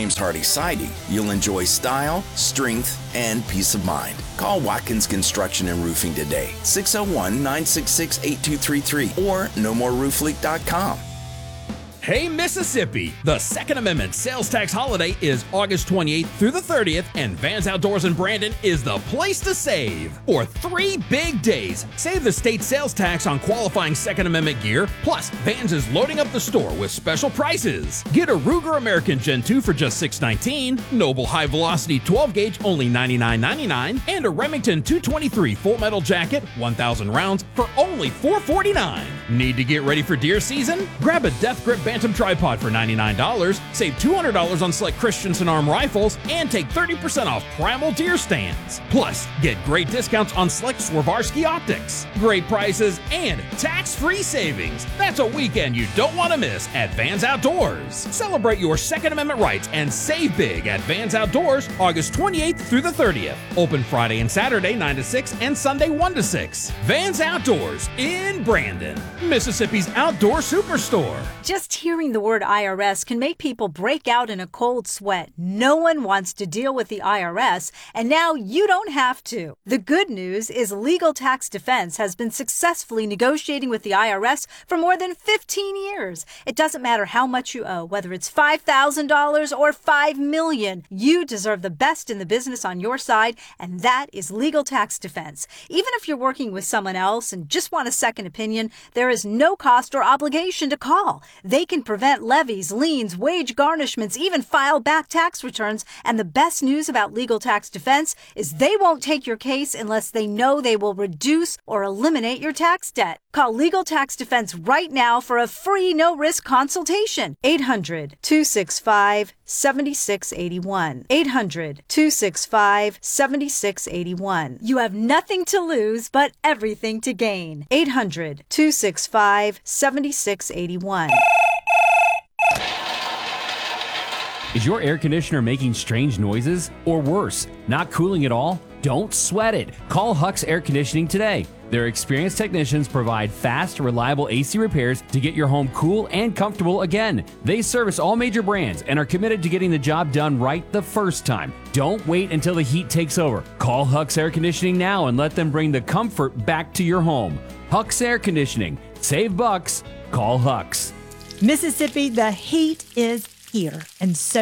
James Hardie Siding, you'll enjoy style, strength, and peace of mind. Call Watkins Construction and Roofing today, 601-966-8233 or nomoreroofleak.com. Hey Mississippi! The Second Amendment sales tax holiday is August 28th through the 30th, and Vans Outdoors in Brandon is the place to save. For 3 big days, save the state sales tax on qualifying Second Amendment gear, plus Vans is loading up the store with special prices. Get a Ruger American Gen 2 for just $619, Noble High Velocity 12 gauge only $99.99, and a Remington 223 Full Metal Jacket 1,000 rounds for only $449. Need to get ready for deer season? Grab a Death Grip Bantam tripod for $99, save $200 on select Christensen arm rifles, and take 30% off Primal deer stands. Plus, get great discounts on select Swarovski optics. Great prices and tax-free savings. That's a weekend you don't want to miss at Vans Outdoors. Celebrate your Second Amendment rights and save big at Vans Outdoors August 28th through the 30th. Open Friday and Saturday 9 to 6 and Sunday 1 to 6. Vans Outdoors in Brandon, Mississippi's outdoor superstore. Just hearing the word IRS can make people break out in a cold sweat. No one wants to deal with the IRS, and now you don't have to. The good news is Legal Tax Defense has been successfully negotiating with the IRS for more than 15 years. It doesn't matter how much you owe, whether it's $5,000 or $5 million. You deserve the best in the business on your side, and that is Legal Tax Defense. Even if you're working with someone else and just want a second opinion, there is no cost or obligation to call. They can prevent levies, liens, wage garnishments, even file back tax returns. And the best news about Legal Tax Defense is they won't take your case unless they know they will reduce or eliminate your tax debt. Call Legal Tax Defense right now for a free no-risk consultation. 800-265-7681. 800-265-7681. You have nothing to lose but everything to gain. 800-265-7681. Is your air conditioner making strange noises? Or worse, not cooling at all? Don't sweat it. Call Huck's Air Conditioning today. Their experienced technicians provide fast, reliable AC repairs to get your home cool and comfortable again. They service all major brands and are committed to getting the job done right the first time. Don't wait until the heat takes over. Call Huck's Air Conditioning now and let them bring the comfort back to your home. Huck's Air Conditioning. Save bucks. Call Huck's. Mississippi, the heat is here, and so